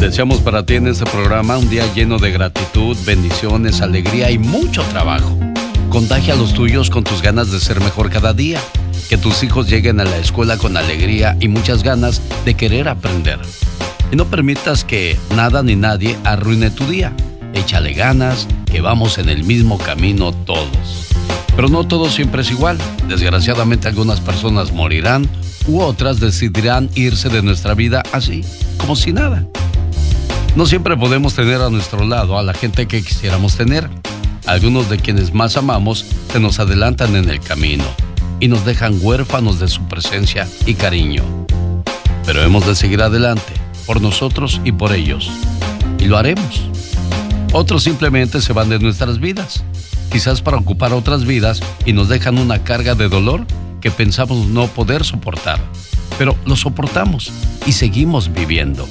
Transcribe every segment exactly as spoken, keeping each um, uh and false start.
Deseamos para ti en este programa un día lleno de gratitud, bendiciones, alegría y mucho trabajo. Contagia a los tuyos con tus ganas de ser mejor cada día. Que tus hijos lleguen a la escuela con alegría y muchas ganas de querer aprender. Y no permitas que nada ni nadie arruine tu día. Échale ganas, que vamos en el mismo camino todos. Pero no todo siempre es igual. Desgraciadamente algunas personas morirán u otras decidirán irse de nuestra vida así, como si nada. No siempre podemos tener a nuestro lado a la gente que quisiéramos tener. Algunos de quienes más amamos se nos adelantan en el camino y nos dejan huérfanos de su presencia y cariño. Pero hemos de seguir adelante, por nosotros y por ellos. Y lo haremos. Otros simplemente se van de nuestras vidas, quizás para ocupar otras vidas y nos dejan una carga de dolor que pensamos no poder soportar. Pero lo soportamos y seguimos viviendo.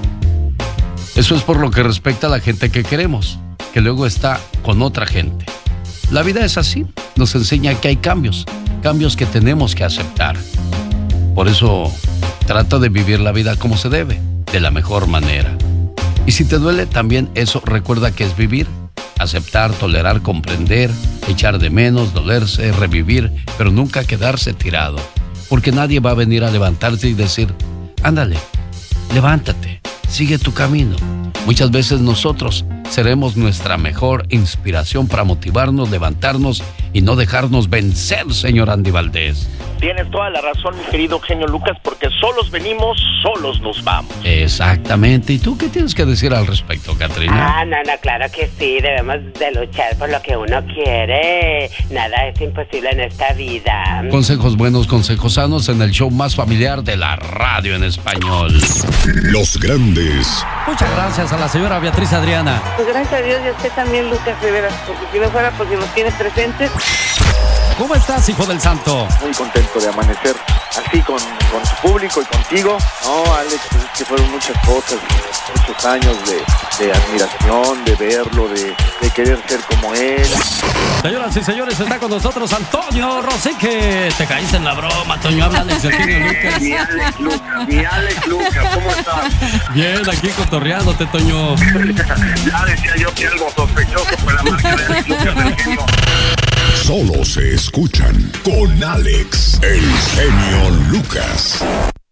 Eso es por lo que respecta a la gente que queremos, que luego está con otra gente. La vida es así, nos enseña que hay cambios, cambios que tenemos que aceptar. Por eso, trata de vivir la vida como se debe, de la mejor manera. Y si te duele, también eso recuerda que es vivir, aceptar, tolerar, comprender, echar de menos, dolerse, revivir, pero nunca quedarse tirado. Porque nadie va a venir a levantarte y decir, ándale, levántate. Sigue tu camino. Muchas veces nosotros seremos nuestra mejor inspiración para motivarnos, levantarnos y no dejarnos vencer, señor Andy Valdés. Tienes toda la razón, mi querido genio Lucas, porque solos venimos, solos nos vamos. Exactamente. ¿Y tú qué tienes que decir al respecto, Catrina? Ah, no, no, claro que sí. Debemos de luchar por lo que uno quiere. Nada es imposible en esta vida. Consejos buenos, consejos sanos en el show más familiar de la radio en español. Los grandes. Muchas gracias a la señora Beatriz Adriana. Pues gracias a Dios y a usted también, Lucas Rivera, porque si no fuera porque nos tiene presentes. ¿Cómo estás, hijo del santo? Muy contento de amanecer así con, con tu público y contigo. No, Alex, pues es que fueron muchas cosas, muchos años de, de admiración, de verlo, de, de querer ser como él. Señoras y señores, está con nosotros Antonio Rosique. Te caíste en la broma, Toño. Habla Alex Eugenio Lucas. Mi Alex Lucas, mi Alex Lucas, ¿cómo estás? Bien, aquí cotorreándote, Toño. Ya decía yo que algo sospechoso por la marca de Alex Lucas del genio. Solo se escuchan con Alex, el genio Lucas.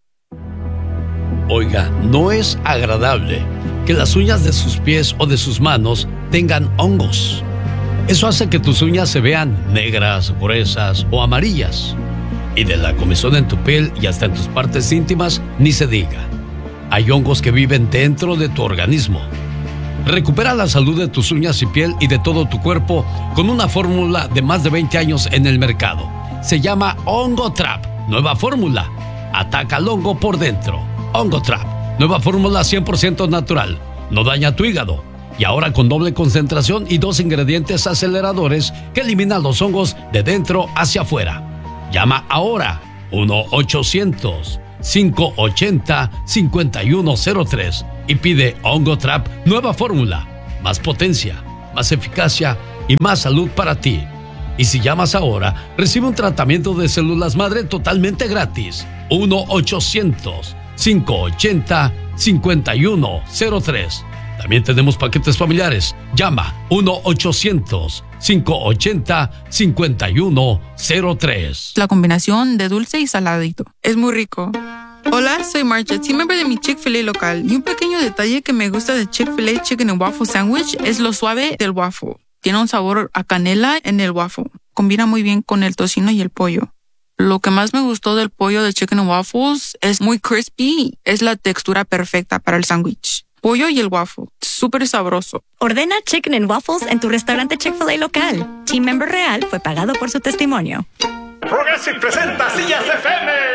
Oiga, no es agradable que las uñas de sus pies o de sus manos tengan hongos. Eso hace que tus uñas se vean negras, gruesas o amarillas. Y de la comezón en tu piel y hasta en tus partes íntimas, ni se diga. Hay hongos que viven dentro de tu organismo. Recupera la salud de tus uñas y piel y de todo tu cuerpo con una fórmula de más de veinte años en el mercado. Se llama Hongo Trap. Nueva fórmula. Ataca al hongo por dentro. Hongo Trap. Nueva fórmula cien por ciento natural. No daña tu hígado. Y ahora con doble concentración y dos ingredientes aceleradores que eliminan los hongos de dentro hacia afuera. Llama ahora. uno ochocientos, cinco ochenta, cincuenta y uno cero tres y pide Hongo Trap nueva fórmula. Más potencia, más eficacia y más salud para ti. Y si llamas ahora, recibe un tratamiento de células madre totalmente gratis. uno ochocientos, cinco ochenta, cincuenta y uno cero tres. También tenemos paquetes familiares. Llama uno ochocientos, cinco ochenta, cincuenta y uno cero tres. La combinación de dulce y saladito. Es muy rico. Hola, soy Marcha, team member de mi Chick-fil-A local. Y un pequeño detalle que me gusta de Chick-fil-A Chicken and Waffle Sandwich es lo suave del waffle. Tiene un sabor a canela en el waffle. Combina muy bien con el tocino y el pollo. Lo que más me gustó del pollo de Chicken and Waffles es muy crispy. Es la textura perfecta para el sándwich. Pollo y el waffle. Súper sabroso. Ordena Chicken and Waffles en tu restaurante Chick-fil-A local. Team member real fue pagado por su testimonio. Progressive presenta Sillas F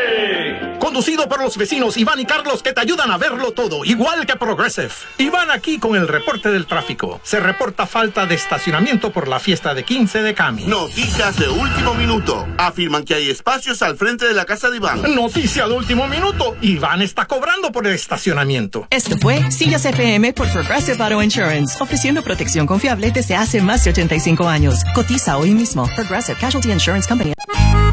M. Conducido por los vecinos Iván y Carlos, que te ayudan a verlo todo, igual que Progressive. Iván aquí con el reporte del tráfico. Se reporta falta de estacionamiento por la fiesta de quince de Cami. Noticias de último minuto. Afirman que hay espacios al frente de la casa de Iván. Noticia de último minuto. Iván está cobrando por el estacionamiento. Esto fue Sillas F M por Progressive Auto Insurance, ofreciendo protección confiable desde hace más de ochenta y cinco años. Cotiza hoy mismo. Progressive Casualty Insurance Company.